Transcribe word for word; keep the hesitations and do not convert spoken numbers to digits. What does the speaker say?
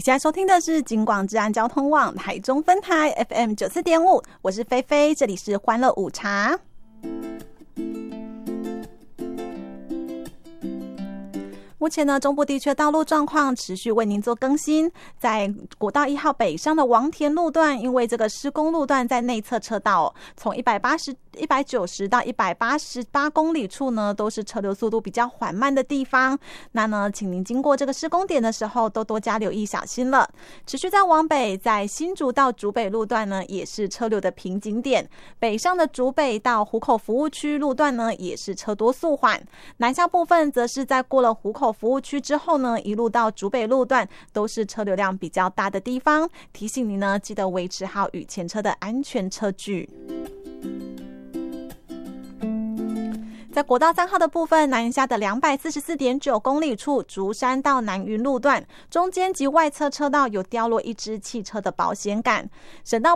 现在收听的是警广治安交通网台中分台 F M 九十四点五， 我是菲菲，这里是欢乐午茶。目前呢，中部地区的道路状况持续为您做更新。在国道一号北上的王田路段，因为这个施工路段在内侧车道，从一百八十、一百九十到一百八十八公里处呢，都是车流速度比较缓慢的地方。那呢，请您经过这个施工点的时候，都多加留意小心了。持续在往北，在新竹到竹北路段呢，也是车流的瓶颈点。北上的竹北到湖口服务区路段呢，也是车多速缓。南下部分则是在过了湖口服务区之后呢，一路到竹北路段都是车流量比较大的地方，提醒你呢，记得维持好与前车的安全车距。在国道三号的部分，南下的 两百四十四点九公里处，竹山到南云路段中间及外侧车道有掉落一支汽车的保险杆。省道